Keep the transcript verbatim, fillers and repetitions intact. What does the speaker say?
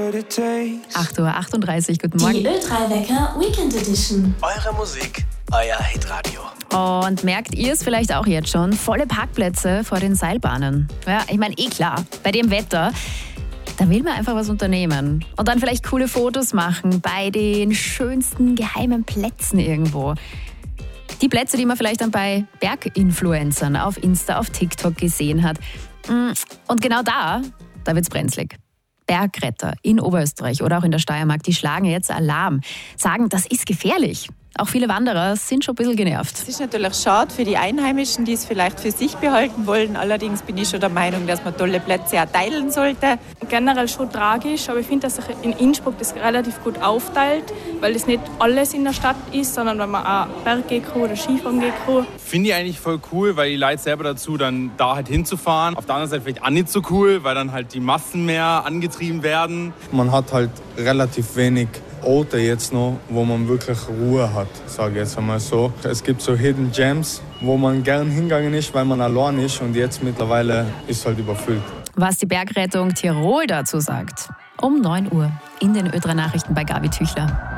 acht Uhr achtunddreißig, guten Morgen. Die Ö drei Wecker Weekend Edition. Eure Musik, euer Hitradio. Und merkt ihr es vielleicht auch jetzt schon? Volle Parkplätze vor den Seilbahnen. Ja, ich meine, eh klar, bei dem Wetter, da will man einfach was unternehmen. Und dann vielleicht coole Fotos machen bei den schönsten geheimen Plätzen irgendwo. Die Plätze, die man vielleicht dann bei Berginfluencern auf Insta, auf TikTok gesehen hat. Und genau da, da wird's brenzlig. Bergretter in Oberösterreich oder auch in der Steiermark, die schlagen jetzt Alarm, sagen, das ist gefährlich. Auch viele Wanderer sind schon ein bisschen genervt. Es ist natürlich schade für die Einheimischen, die es vielleicht für sich behalten wollen. Allerdings bin ich schon der Meinung, dass man tolle Plätze auch teilen sollte. Generell schon tragisch, aber ich finde, dass sich in Innsbruck das relativ gut aufteilt, weil es nicht alles in der Stadt ist, sondern weil man auch Berg gehen kann oder Skifahren gehen kann. Finde ich eigentlich voll cool, weil die Leute selber dazu, dann da halt hinzufahren. Auf der anderen Seite vielleicht auch nicht so cool, weil dann halt die Massen mehr angetrieben werden. Man hat halt relativ wenig Orte jetzt noch, wo man wirklich Ruhe hat, sage ich jetzt einmal so. Es gibt so Hidden Gems, wo man gern hingegangen ist, weil man allein ist, und jetzt mittlerweile ist es halt überfüllt. Was die Bergrettung Tirol dazu sagt, um neun Uhr in den Ö drei Nachrichten bei Gabi Tüchler.